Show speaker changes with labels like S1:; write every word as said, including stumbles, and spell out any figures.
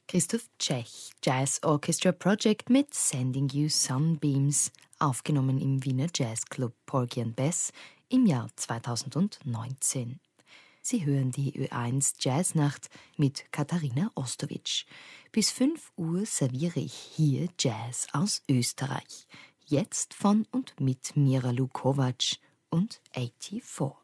S1: Christoph Tschech, Jazz Orchestra Project mit Sending You Sunbeams, aufgenommen im Wiener Jazzclub Porgy and Bess im Jahr zweitausendneunzehn. Sie hören die Ö eins Jazznacht mit Katharina Ostowitsch. Bis fünf Uhr serviere ich hier Jazz aus Österreich. Jetzt von und mit Mira Lukovac und vierundachtzig.